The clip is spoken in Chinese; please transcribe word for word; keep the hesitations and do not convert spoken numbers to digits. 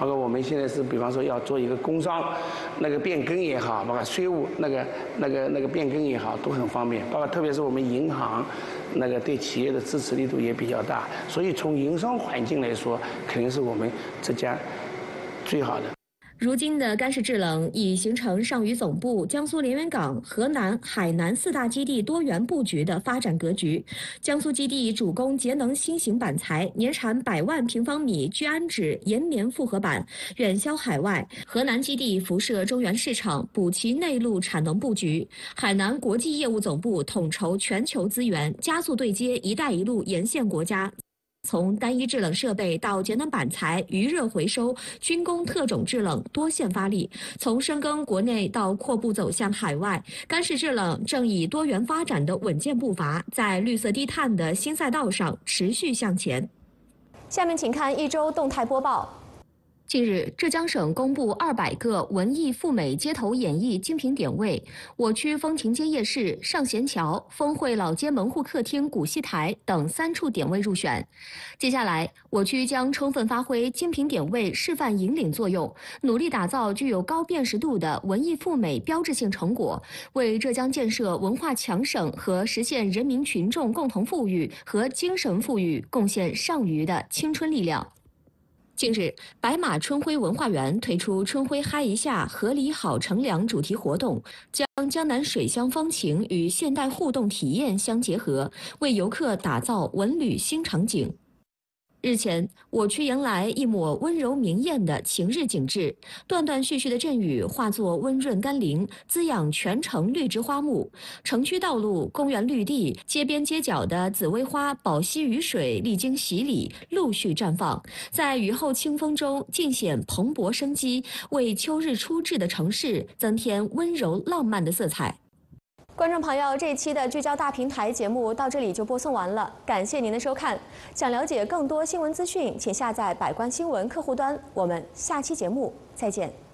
包括我们现在是，比方说要做一个工商，那个变更也好，包括税务那个那个那个变更也好，都很方便。包括特别是我们银行，那个对企业的支持力度也比较大。所以从营商环境来说，肯定是我们这家最好的。 如今的干式制冷已形成上虞总部、江苏连云港、河南、海南四大基地多元布局的发展格局。江苏基地主攻节能新型板材，年产百万平方米聚氨酯延绵复合板，远销海外；河南基地辐射中原市场，补齐内陆产能布局；海南国际业务总部统筹全球资源，加速对接“一带一路”沿线国家。 从单一制冷设备到节能板材、余热回收、军工特种制冷多线发力，从深耕国内到扩步走向海外，干式制冷正以多元发展的稳健步伐，在绿色低碳的新赛道上持续向前。 下面请看一周动态播报。 近日，浙江省公布二百个文艺赴美街头演艺精品点位，我区风情街夜市、上贤桥、丰汇老街门户客厅古戏台等三处点位入选。接下来，我区将充分发挥精品点位示范引领作用，努力打造具有高辨识度的文艺赴美标志性成果，为浙江建设文化强省和实现人民群众共同富裕和精神富裕贡献上虞的青春力量。 近日，白马春晖文化园推出“春晖嗨一下，合理好乘凉”主题活动，将江南水乡风情与现代互动体验相结合，为游客打造文旅新场景。 日前，我区迎来一抹温柔明艳的晴日景致，断断续续的阵雨化作温润甘霖，滋养全城绿植花木。城区道路、公园绿地、街边街角的紫薇花饱吸雨水，历经洗礼，陆续绽放，在雨后清风中尽显蓬勃生机，为秋日初至的城市增添温柔浪漫的色彩。 观众朋友，这一期的聚焦大平台节目到这里就播送完了，感谢您的收看。想了解更多新闻资讯，请下载百官新闻客户端。我们下期节目再见。